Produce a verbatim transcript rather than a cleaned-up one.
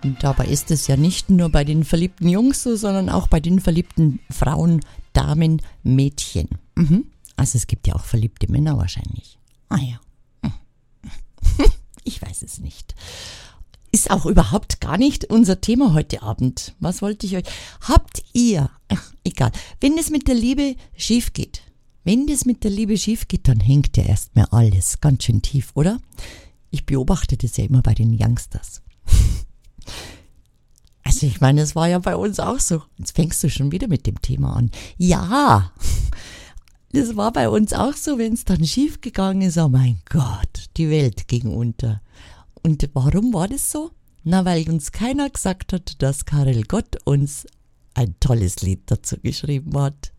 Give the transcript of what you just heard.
Und dabei ist es ja nicht nur bei den verliebten Jungs so, sondern auch bei den verliebten Frauen, Damen, Mädchen. Mhm. Also es gibt ja auch verliebte Männer wahrscheinlich. Ah ja. Ich weiß es nicht. Ist auch überhaupt gar nicht unser Thema heute Abend. Was wollte ich euch... Habt ihr... Ach, egal. Wenn es mit der Liebe schief geht, wenn das mit der Liebe schief geht, dann hängt ja erstmal alles ganz schön tief, oder? Ich beobachte das ja immer bei den Youngsters. Also ich meine, es war ja bei uns auch so. Jetzt fängst du schon wieder mit dem Thema an. Ja, das war bei uns auch so, wenn es dann schief gegangen ist. Oh mein Gott, die Welt ging unter. Und warum war das so? Na, weil uns keiner gesagt hat, dass Karel Gott uns ein tolles Lied dazu geschrieben hat.